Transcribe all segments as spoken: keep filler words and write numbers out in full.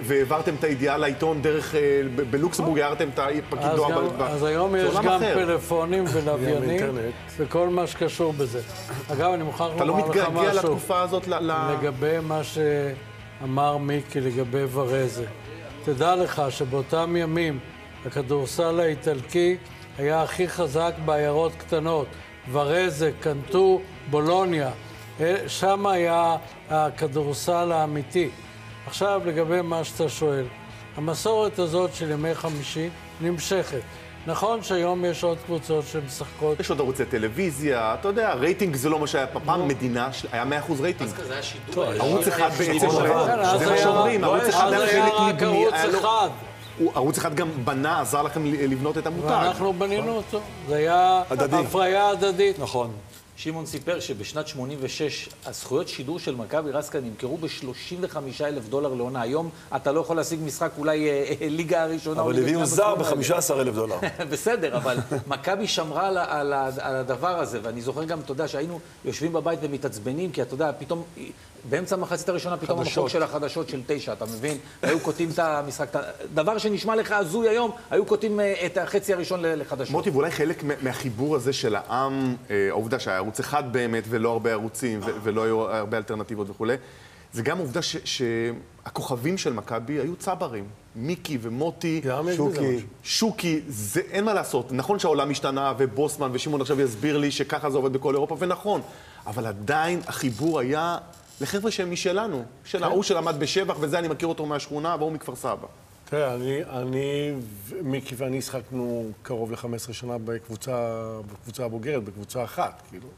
והעברתם את הידיעה לעיתון דרך, בלוקסמבורג הערתם את הפקיד דואר. אז היום יש גם פלאפונים ולוויינים וכל מה שקשור בזה. אגב, אני מוכרח לומר לך משהו. אתה לא מתגעגע לתקופה הזאת? לגבי מה שאמר מיקי לגבי ורזה. תדע לך שבאותם ימים הכדורסל האיטלקי היה הכי חזק בעיירות קטנות. ורזה, קנטו, בולוניה. שם היה הכדורסל האמיתי. עכשיו, לגבי מה שאתה שואל, המסורת הזאת של ימי חמישי נמשכת. נכון שהיום יש עוד קבוצות שמשחקות. יש עוד ערוצי טלוויזיה, אתה יודע, רייטינג זה לא מה שהיה פעם, מדינה, היה מאה אחוז רייטינג. אז כזה היה שידור. ערוץ אחד בעצם, זה מה שאומרים, ערוץ אחד היה חלק מבני. ערוץ אחד. ערוץ אחד גם בנה, עזר לכם לבנות את המותג. ואנחנו בנינו אותו. זה היה הפריה הדדית. נכון. שמעון סיפר שבשנת שמונים ושש הזכויות שידור של מכבי רסקה נמכרו ב-שלושים וחמישה אלף דולר לעונה. היום אתה לא יכול להשיג משחק אולי ליגה הראשונה. אבל הביאו זר ב-חמישה עשר אלף דולר. בסדר, אבל מכבי שמרה על הדבר הזה, ואני זוכר גם, אתה יודע, שהיינו יושבים בבית ומתעצבנים, כי אתה יודע, פתאום, באמצע המחצית הראשונה, פתאום המחוק של החדשות של תשע, אתה מבין? היו כותבים את המשחק. דבר שנשמע לך הזוי היום, היו כותבים את החצי הראשון לחדשות. מוטי, ואולי חלק מהחיבור הזה של העם, העובדה שהיה ערוץ אחד באמת, ולא הרבה ערוצים, ולא היו הרבה אלטרנטיבות וכו'. זה גם עובדה שהכוכבים של מכבי היו צברים. מיקי ומוטי, שוקי. שוקי, זה אין מה לעשות. נכון שהעולם השתנה, ובוסמן ושמעון עכשיו יסביר לי שככה זה עובד בכל אירופה, ונכון. אבל עדיין החיבור היה לחבר'ה שהם משלנו. של ההוא שלמד בשבח, וזה אני מכיר אותו מהשכונה, והוא מכפר סבא. תראה, אני, אני, מיקי ואני שחקנו קרוב ל-חמש עשרה שנה בקבוצה, בקבוצה הבוגרת, בקבוצה אחת, כאילו.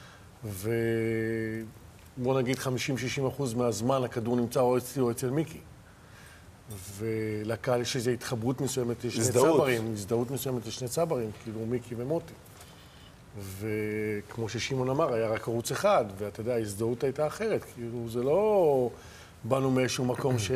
ובוא נגיד חמישים שישים אחוז מהזמן הכדור נמצא או אצלי או אצל מיקי. ולקהל יש איזו התחברות מסוימת לשני צברים, הזדהות מסוימת לשני צברים, כאילו מיקי ומוטי. וכמו ששימון אמר, היה רק ערוץ אחד, ואתה יודע, ההזדהות הייתה אחרת, כאילו זה לא באנו מאיזשהו מקום ש...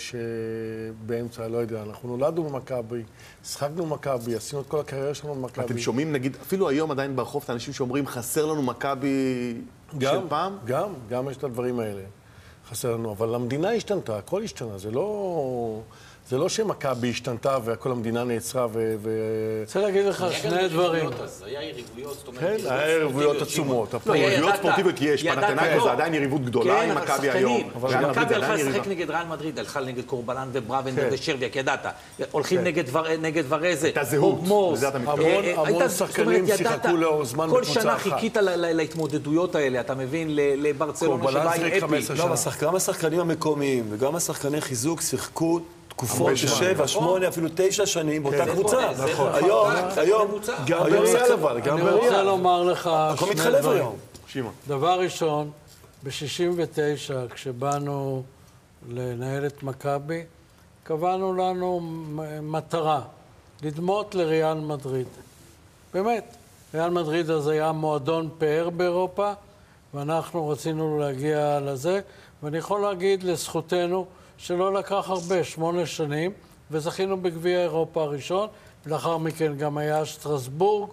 שבאמצע, לא יודע, אנחנו נולדנו במכבי, שחקנו במכבי, עשינו את כל הקריירה שלנו במכבי. אתם שומעים, נגיד, אפילו היום עדיין ברחוב, את האנשים שאומרים, חסר לנו מכבי של פעם? גם, גם יש את הדברים האלה. חסר לנו, אבל המדינה השתנתה, הכל השתנה, זה לא... זה לא שמכבי השתנתה וכל המדינה נעצרה ו... רוצה להגיד לך שני דברים. היה יריבויות, זאת אומרת... כן, היה יריבויות עצומות. לא, יריבויות ספורטיביות יש, פנתנאיקוס זה עדיין יריבות גדולה עם מכבי היום. מכבי הלכה לשחק נגד ריאל מדריד, הלכה נגד קורבלן ובראבן ושרביאק, ידעת. הולכים נגד ורזה. הייתה זהות. המון שחקנים שיחקו לאור זמן כל בקבוצה שנה אחת. חיכית להתמודדויות האלה, אתה מבין, לברצלונה שבא עם אפי. גם השחקנים המקומיים וגם השחקני חיזוק שיחקו תקופות שבע, שמונה, אפילו תשע שנים באותה קבוצה. נכון. היום, היום, גם בריאל אבל, גם בריאל. אני רוצה לומר לך הכל מתחלף היום. דבר ראשון, ב-שישים ותשע, כשבאנו לנהל את מכבי, קבענו לנו מטרה, לדמות לריאל מדריד. באמת, ריאל מדריד אז היה מועדון פאר באירופה, ואנחנו רצינו להגיע לזה, ואני יכול להגיד לזכותנו, שלא לקח הרבה, שמונה שנים, וזכינו בגביע אירופה הראשון, ולאחר מכן גם היה שטרסבורג,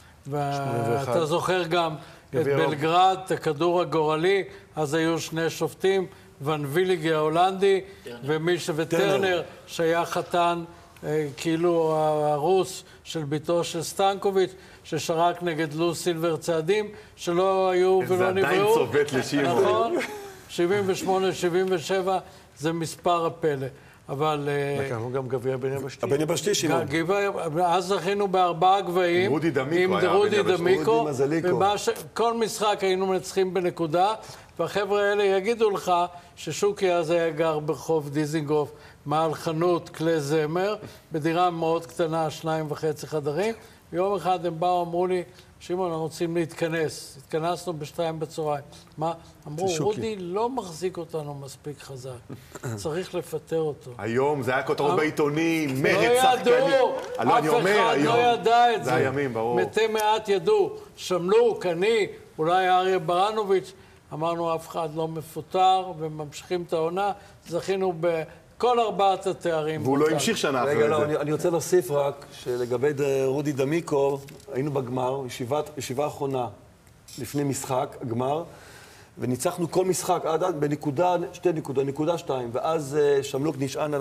ואתה זוכר גם את בלגרד, את הכדור הגורלי, אז היו שני שופטים, ון ויליגי ההולנדי, וטרנר, שהיה חתן, כאילו הרוס של ביתו של סטנקוביץ', ששרק נגד לו סילבר צעדים, שלא היו ולא נבראו. זה עדיין צובט לשימון. נכון, שבעים ושמונה שבעים ושבע, זה מספר הפלא, אבל... לקחנו גם גביע בן יבשתי. הבן יבשתי, שמעון. אז זכינו בארבעה גבהים. עם רודי דמיקו היה עם רודי דמיקו. כל משחק היינו מנצחים בנקודה, והחבר'ה האלה יגידו לך ששוקי אז היה גר ברחוב דיזינגוף, מעל חנות כלי זמר, בדירה מאוד קטנה, שניים וחצי חדרים. יום אחד הם באו, אמרו לי, שמעון, אנחנו רוצים להתכנס. התכנסנו בשתיים בצהריים. מה? אמרו, רודי לא מחזיק אותנו מספיק חזק. צריך לפטר אותו. היום זה היה כותרות בעיתונים, מרד שחקני. לא ידעו, אף אחד לא ידע את זה. זה הימים, ברור. מתי מעט ידעו. שמלוק, אני, אולי אריה ברנוביץ', אמרנו, אף אחד לא מפוטר, וממשיכים את העונה. זכינו ב... כל ארבעת התארים. והוא לא המשיך שנה אחרי זה. רגע, לא, אני רוצה להוסיף רק שלגבי רודי דמיקו, היינו בגמר, ישיבה האחרונה לפני משחק, הגמר, וניצחנו כל משחק עד עד בנקודה, שתי נקודה, נקודה שתיים, ואז שמלוק נשען על